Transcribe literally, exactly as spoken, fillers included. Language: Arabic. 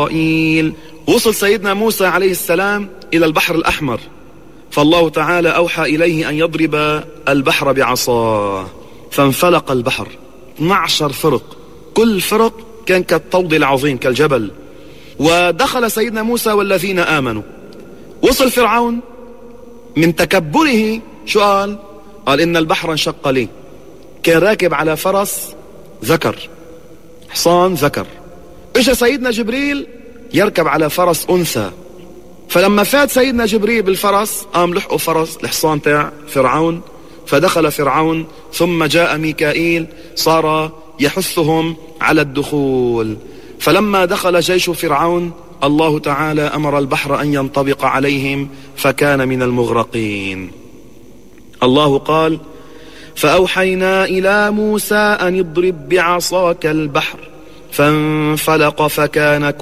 إسرائيل. وصل سيدنا موسى عليه السلام إلى البحر الأحمر، فالله تعالى أوحى إليه أن يضرب البحر بعصاه، فانفلق البحر اثنا عشر فرق، كل فرق كان كالطود العظيم كالجبل. ودخل سيدنا موسى والذين آمنوا. وصل فرعون من تكبره شو قال؟ قال إن البحر انشق لي. كان راكب على فرس ذكر، حصان ذكر. اجى سيدنا جبريل يركب على فرس أنثى، فلما فات سيدنا جبريل بالفرس قام لحقوا فرس الحصان تاع فرعون، فدخل فرعون. ثم جاء ميكائيل صار يحثهم على الدخول. فلما دخل جيش فرعون الله تعالى أمر البحر أن ينطبق عليهم فكان من المغرقين. الله قال: فأوحينا إلى موسى أن اضرب بعصاك البحر فانفلق فكان